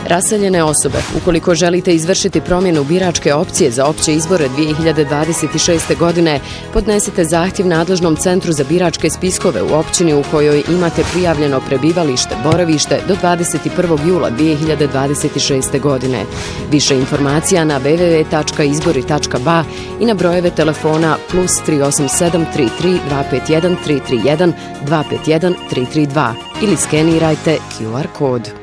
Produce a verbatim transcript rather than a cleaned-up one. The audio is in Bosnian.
Raseljene osobe, ukoliko želite izvršiti promjenu biračke opcije za opće izbore dvije hiljade dvadeset šeste. godine, podnesite zahtjev nadležnom centru za biračke spiskove u općini u kojoj imate prijavljeno prebivalište, boravište do dvadeset prvog jula dvije hiljade dvadeset šeste. godine. Više informacija na w w w tačka izbori tačka b a i na brojeve telefona plus tri osam sedam tri tri dva pet jedan tri tri jedan dva pet jedan tri tri dva ili skenirajte Q R kod.